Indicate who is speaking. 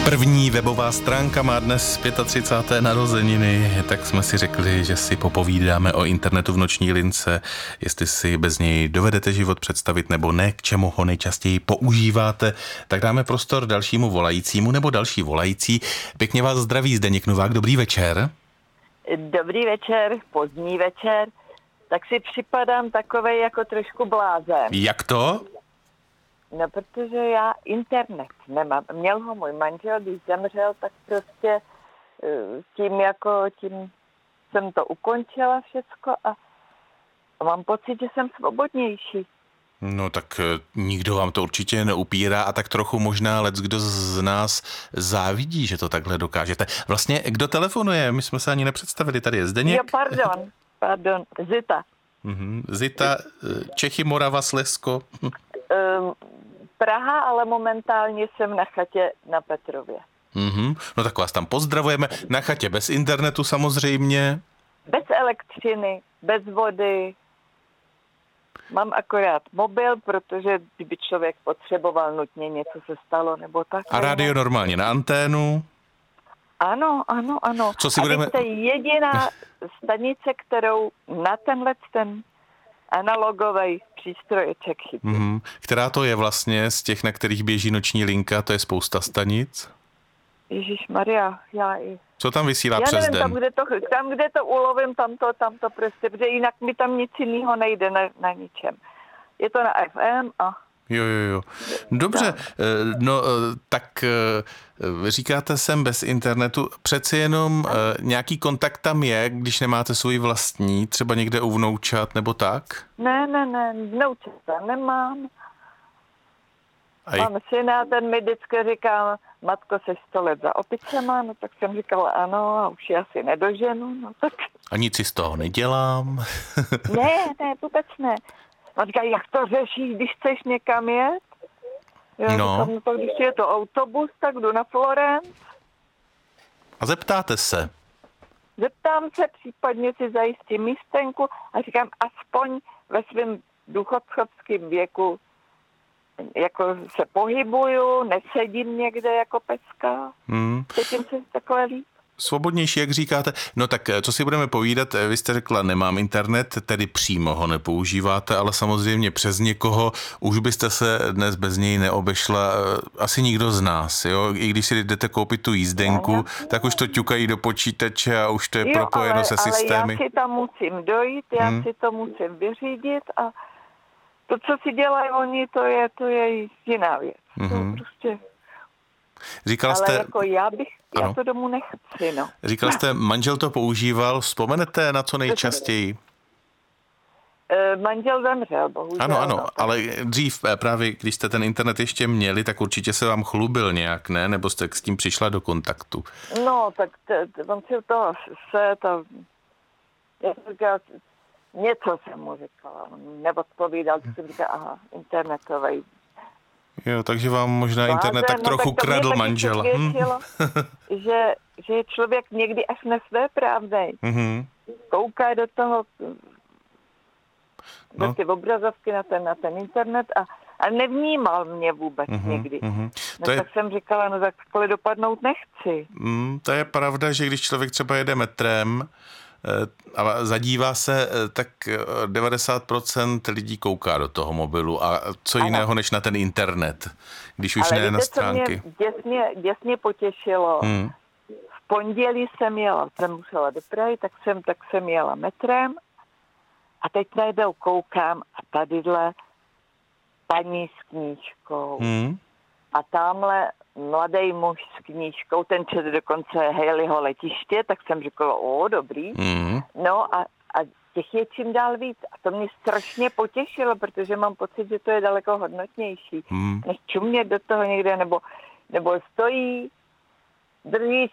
Speaker 1: První webová stránka má dnes 35. narozeniny, tak jsme si řekli, že si popovídáme o internetu v noční lince, jestli si bez něj dovedete život představit nebo ne, k čemu ho nejčastěji používáte. Tak dáme prostor dalšímu volajícímu nebo další volající. Pěkně vás zdraví Zdeněk Novák, dobrý večer.
Speaker 2: Dobrý večer, pozdní večer. Tak si připadám takovej jako trošku blázen.
Speaker 1: Jak to?
Speaker 2: No, protože já internet nemám. Měl ho můj manžel, když zemřel, tak prostě tím jsem to ukončila všecko a mám pocit, že jsem svobodnější.
Speaker 1: No tak nikdo vám to určitě neupírá a tak trochu možná leckdo z nás závidí, že to takhle dokážete. Vlastně kdo telefonuje? My jsme se ani nepředstavili, tady je Zdeněk.
Speaker 2: Jo, pardon, Zita.
Speaker 1: Zita, Čechy, Morava, Slezsko.
Speaker 2: Praha, ale momentálně jsem na chatě na Petrově.
Speaker 1: No tak vás tam pozdravujeme. Na chatě bez internetu samozřejmě.
Speaker 2: Bez elektřiny, bez vody. Mám akorát mobil, protože kdyby člověk potřeboval nutně něco se stalo nebo tak.
Speaker 1: A rádio normálně na anténu.
Speaker 2: Ano.
Speaker 1: Co si budeme...
Speaker 2: to je jediná stanice, kterou na ten analogový přístroječek chytí.
Speaker 1: Která to je vlastně z těch, na kterých běží noční linka, to je spousta stanic?
Speaker 2: Ježišmarja,
Speaker 1: Co tam vysílá přes den?
Speaker 2: Tam, kde to ulovím, tam to prostě, protože jinak mi tam nic jiného nejde na ničem. Je to na FM a...
Speaker 1: Jo. Dobře, tak říkáte sem bez internetu, přeci jenom nějaký kontakt tam je, když nemáte svůj vlastní, třeba někde u vnoučat nebo tak?
Speaker 2: Ne, vnoučata nemám. Mám syna, ten mi vždycky říká, matko, seš 100 let za opicema, no tak jsem říkala ano a už je asi nedoženu, no tak...
Speaker 1: A nic si z toho nedělám?
Speaker 2: Ne, vůbec ne. On říká, jak to řešíš, když chceš někam jet? Já říkám, no tak když je to autobus, tak jdu na Florence.
Speaker 1: A zeptáte se?
Speaker 2: Zeptám se, případně si zajistím místenku a říkám, aspoň ve svém důchodcovském věku jako se pohybuju, nesedím někde jako pecka. Cítím se takové líp.
Speaker 1: Svobodnější, jak říkáte. No tak, co si budeme povídat? Vy jste řekla, nemám internet, tedy přímo ho nepoužíváte, ale samozřejmě přes někoho už byste se dnes bez něj neobešla asi nikdo z nás, jo? I když si jdete koupit tu jízdenku, tak už to ťukají do počítače a už to je propojeno se systémy.
Speaker 2: Ale já si tam musím dojít, já si to musím vyřídit a to, co si dělají oni, to je jiná věc. To prostě...
Speaker 1: Říkala jste...
Speaker 2: Ale jako já to domů nechci, no.
Speaker 1: Říkala jste, manžel to používal, vzpomenete na co nejčastěji?
Speaker 2: Manžel zemřel, bohužel.
Speaker 1: Ano, ale dřív právě, když jste ten internet ještě měli, tak určitě se vám chlubil nějak, ne? Nebo jste s tím přišla do kontaktu?
Speaker 2: No, tak on si toho něco jsem mu říkala, on neodpovídal, tak jsem říkala, aha, internetový.
Speaker 1: Jo, takže vám možná internet tak trochu kradl manžela.
Speaker 2: Že je člověk někdy až nesvéprávnej. Kouká do toho, do ty obrazovky na ten internet a nevnímal mě vůbec nikdy. Tak jsem říkala, no tak takhle dopadnout nechci.
Speaker 1: To je pravda, že když člověk třeba jede metrem, a zadívá se, tak 90% lidí kouká do toho mobilu a co jiného než na ten internet, když už ne na stránky.
Speaker 2: Ale mě děsně potěšilo. V pondělí jsem musela do Prahy, tak jsem jela metrem a teď najednou koukám a tadyhle paní s knížkou. A tamhle mladý muž s knížkou, ten čet dokonce Haleyho letiště, tak jsem říkala, dobrý. No a těch je čím dál víc. A to mě strašně potěšilo, protože mám pocit, že to je daleko hodnotnější. Než čumět do toho někde, nebo stojí, drží